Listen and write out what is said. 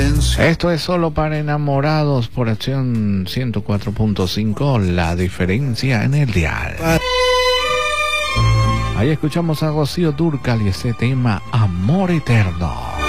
intención. Esto es Solo para Enamorados por Acción 104.5, la diferencia en el dial. Ahí escuchamos a Rocío Dúrcal y ese tema Amor Eterno.